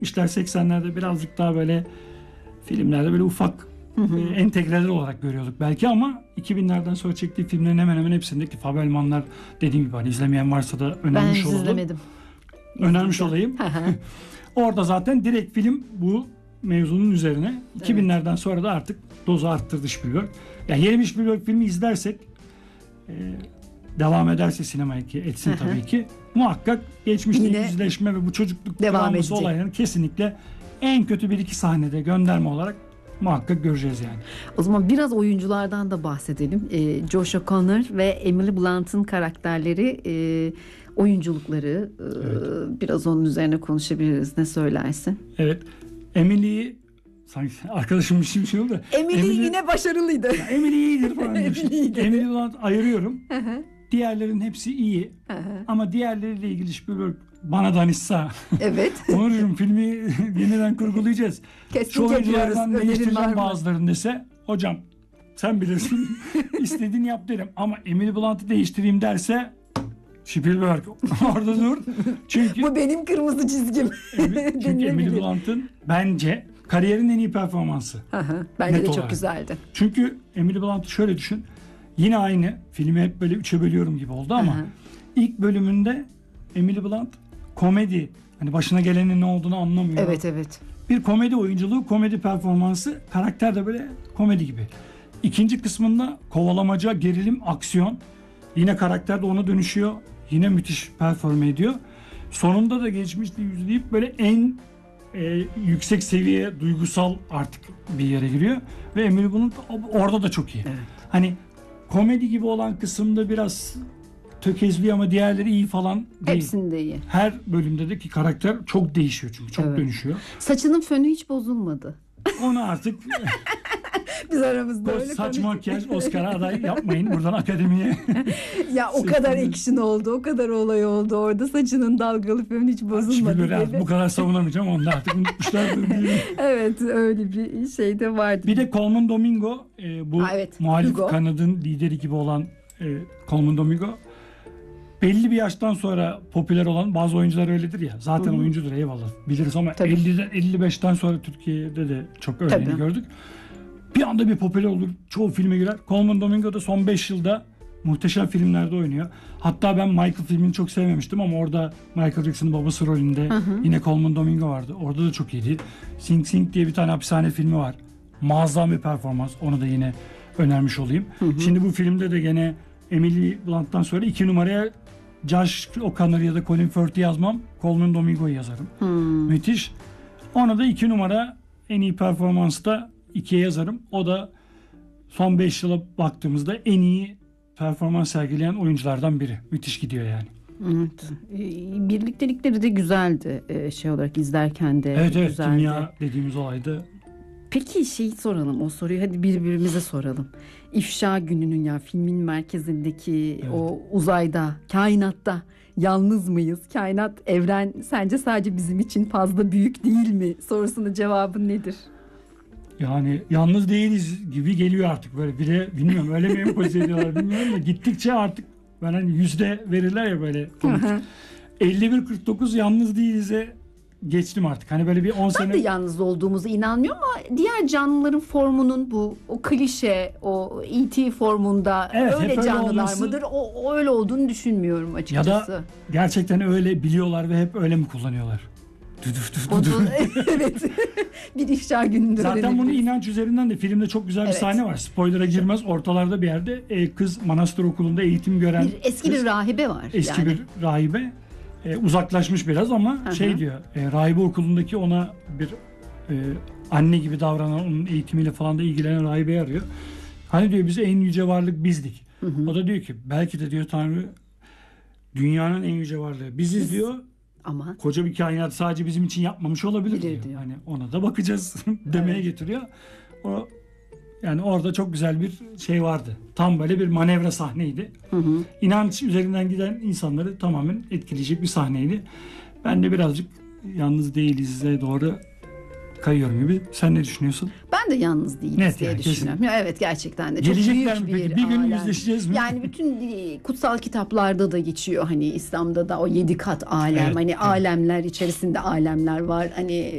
70'ler 80'lerde birazcık daha böyle filmlerde böyle ufak entegreler olarak görüyorduk belki, ama 2000'lerden sonra çektiği filmlerin hemen hemen hepsindeki Fabelmanlar, dediğim gibi hani izlemeyen varsa da önermiş olalım. Ben izlemedim. Önermiş olayım. Orada zaten direkt film bu mevzunun üzerine. 2000'lerden sonra da artık dozu arttırdı Spielberg. Yani yeni bir Spielberg filmi izlersek, devam ederse sinemaya ki etsin tabii ki, muhakkak geçmişte Yine yüzleşme ve bu çocukluk devam travması edecek. olaylarını kesinlikle en kötü 1-2 sahnede gönderme olarak muhakkak göreceğiz yani. O zaman biraz oyunculardan da bahsedelim. Josh O'Connor ve Emily Blunt'ın karakterleri, oyunculukları, biraz onun üzerine konuşabiliriz. Ne söylersin? Evet. Emily'yi sanki arkadaşım bir şey oldu da. Emily yine başarılıydı. Emily iyidir falan diyor. Emily iyidir. Emily Blunt ayırıyorum. Diğerlerin hepsi iyi. Ama diğerleriyle ilgili Spielberg bana danışsa. Evet. Onurcuğum filmi yeniden kurgulayacağız. Kesinlikle Şu oyunculardan diyoruz. Önerin var değiştireceğim mı? bazılarını dese, hocam sen bilirsin istediğini yap derim. Ama Emily Blunt'ı değiştireyim derse, Spielberg orada dur. Çünkü Bu benim kırmızı çizgim. çünkü Emily Blunt'ın bence kariyerin en iyi performansı. Bence Net de çok olarak. güzeldi. Çünkü Emily Blunt'ı şöyle düşün. Yine aynı filmi hep böyle üçe bölüyorum gibi oldu ama ilk bölümünde Emily Blunt komedi, hani başına gelenin ne olduğunu anlamıyor. Evet. Bir komedi oyunculuğu, komedi performansı, karakter de böyle komedi gibi. İkinci kısmında kovalamaca, gerilim, aksiyon. Yine karakter de ona dönüşüyor. Yine müthiş perform ediyor. Sonunda da geçmişte yüzleyip böyle en yüksek seviye duygusal artık bir yere giriyor. Ve Emily Blunt orada da çok iyi. Evet. Hani komedi gibi olan kısımda biraz tökezliyor ama diğerleri iyi falan değil. Hepsinde iyi. Her bölümdeki karakter çok değişiyor çünkü. Çok dönüşüyor. Saçının fönü hiç bozulmadı. Onu artık Biz aramızda öyle saç konuştuk. makyaj Oscar'a aday yapmayın buradan akademiye. Ya o kadar action oldu, o kadar olay oldu orada, saçının dalgalı fönü hiç bozulmadı Spielberg'i gibi. bu kadar savunamayacağım, onu da artık unutmuşlardır diye. Evet, öyle bir şey de vardı. Bir de Colman Domingo, bu muhalif Hugo. kanadın lideri gibi olan Colman Domingo, belli bir yaştan sonra popüler olan bazı oyuncular öyledir ya. Zaten oyuncudur, eyvallah biliriz ama Tabii. 50'den 55'ten sonra Türkiye'de de çok örneğini Tabii. gördük. Bir anda bir popüler olur, çoğu filme girer. Colman Domingo da son 5 yılda muhteşem filmlerde oynuyor. Hatta ben Michael filmini çok sevmemiştim ama orada Michael Jackson'ın babası rolünde yine Colman Domingo vardı. Orada da çok iyiydi. Sing Sing diye bir tane hapishane filmi var. Muazzam bir performans. Onu da yine önermiş olayım. Şimdi bu filmde de gene Emily Blunt'tan sonra 2 numaraya Josh O'Connor ya da Colin Firth'i yazmam. Colman Domingo'yu yazarım. Müthiş. Ona da 2 numara en iyi performansta 2'ye yazarım. O da son 5 yıla baktığımızda en iyi performans sergileyen oyunculardan biri. Müthiş gidiyor yani. Evet. Birliktelikleri de güzeldi, şey olarak izlerken de Evet güzeldi. kimya dediğimiz olaydı. Peki soralım, o soruyu hadi birbirimize soralım. İfşa gününün, ya filmin merkezindeki o uzayda, kainatta yalnız mıyız? Kainat, evren sence sadece bizim için fazla büyük değil mi sorusunun cevabı nedir? Yani yalnız değiliz gibi geliyor artık böyle. Bir de bilmiyorum öyle mi empoze ediyorlar bilmiyorum da gittikçe artık ben hani yüzde verirler ya böyle. 51-49 yalnız değiliz'e geçtim artık. Hani böyle bir 10 Ben sene... de yalnız olduğumuza inanmıyorum ama diğer canlıların formunun o klişe, o E.T. formunda Evet, hep öyle öyle canlılar olması- mıdır? O öyle olduğunu düşünmüyorum Ya açıkçası. da gerçekten öyle biliyorlar ve hep öyle mi kullanıyorlar? Evet. Bir ifşa günündür. Zaten bunu öğrenebiliriz. inanç üzerinden de filmde çok güzel bir Evet. sahne var. Spoiler'a girmez. Ortalarda bir yerde kız manastır okulunda eğitim gören Eski kız, bir rahibe var. eski yani. bir rahibe, uzaklaşmış biraz ama şey diyor, rahibe okulundaki ona bir anne gibi davranan, onun eğitimiyle falan da ilgilenen rahibeyi arıyor. Hani diyor bize en yüce varlık bizdik. O da diyor ki belki de diyor Tanrı dünyanın en yüce varlığı biziz diyor. Ama Koca bir kainat sadece bizim için yapmamış olabilir Bilir diyor. diyor. Hani ona da bakacağız demeye getiriyor. O yani orada çok güzel bir şey vardı. Tam böyle bir manevra sahneydi. İnanç üzerinden giden insanları tamamen etkileyecek bir sahneydi. Ben de birazcık yalnız değiliz'e doğru kayıyorum gibi. Sen ne düşünüyorsun? ben de yalnız değiliz Net diye yani, düşünüyorum. Ya evet, gerçekten de çok Gelecekler büyük mi peki? Bir gün alem. yüzleşeceğiz mi? Yani bütün kutsal kitaplarda da geçiyor. Hani İslam'da da o 7 kat alem. Evet, hani evet. alemler içerisinde alemler var. Hani